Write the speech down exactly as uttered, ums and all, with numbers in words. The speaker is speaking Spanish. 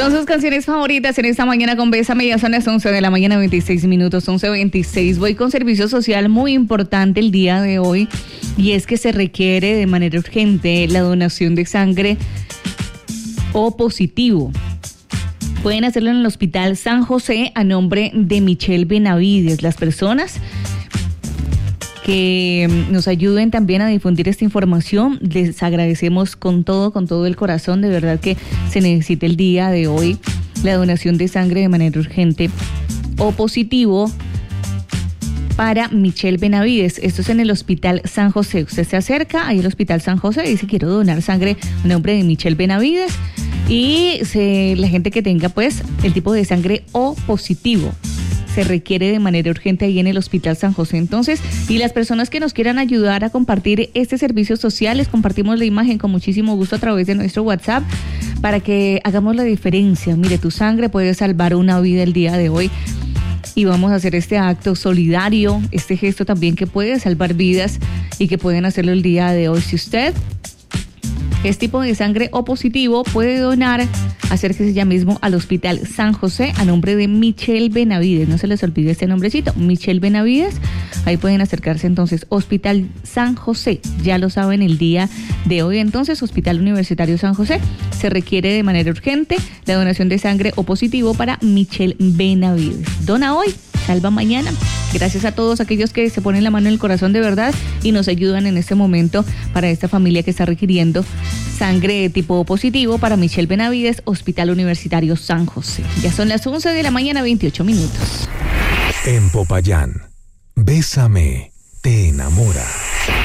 Son sus canciones favoritas en esta mañana con Bésame. Ya son las once de la mañana, veintiséis minutos, once veintiséis. Voy con servicio social muy importante el día de hoy, y es que se requiere de manera urgente la donación de sangre O positivo. Pueden hacerlo en el Hospital San José a nombre de Michelle Benavides. Las personas que nos ayuden también a difundir esta información, les agradecemos con todo, con todo el corazón. De verdad que se necesita el día de hoy la donación de sangre de manera urgente O positivo para Michelle Benavides. Esto es en el Hospital San José. Usted se acerca ahí al Hospital San José y dice: quiero donar sangre a nombre de Michelle Benavides. Y se, la gente que tenga pues el tipo de sangre O positivo se requiere de manera urgente ahí en el Hospital San José. Entonces, y las personas que nos quieran ayudar a compartir este servicio social, les compartimos la imagen con muchísimo gusto a través de nuestro WhatsApp para que hagamos la diferencia. Mire, tu sangre puede salvar una vida el día de hoy. Y vamos a hacer este acto solidario, este gesto también que puede salvar vidas y que pueden hacerlo el día de hoy. Si usted es tipo de sangre O positivo, puede donar, acérquese ya mismo al Hospital San José a nombre de Michelle Benavides. No se les olvide este nombrecito, Michelle Benavides. Ahí pueden acercarse entonces, Hospital San José. Ya lo saben el día de hoy. Entonces, Hospital Universitario San José, se requiere de manera urgente la donación de sangre O positivo para Michelle Benavides. Dona hoy, salva mañana. Gracias a todos aquellos que se ponen la mano en el corazón de verdad y nos ayudan en este momento para esta familia que está requiriendo sangre tipo O positivo para Michelle Benavides, Hospital Universitario San José. Ya son las once de la mañana, veintiocho minutos. En Popayán, Bésame te enamora.